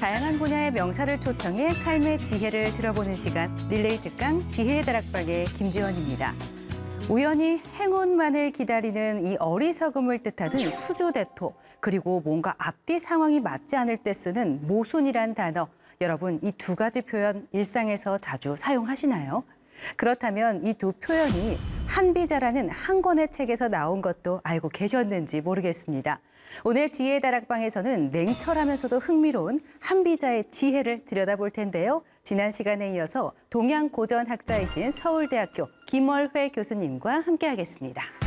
다양한 분야의 명사를 초청해 삶의 지혜를 들어보는 시간, 릴레이 특강 지혜의 다락방의 김지원입니다. 우연히 행운만을 기다리는 이 어리석음을 뜻하는 수주대토, 그리고 뭔가 앞뒤 상황이 맞지 않을 때 쓰는 모순이란 단어, 여러분 이 두 가지 표현 일상에서 자주 사용하시나요? 그렇다면 이 두 표현이 한비자라는 한 권의 책에서 나온 것도 알고 계셨는지 모르겠습니다. 오늘 지혜의 다락방에서는 냉철하면서도 흥미로운 한비자의 지혜를 들여다볼 텐데요. 지난 시간에 이어서 동양고전학자이신 서울대학교 김월회 교수님과 함께하겠습니다.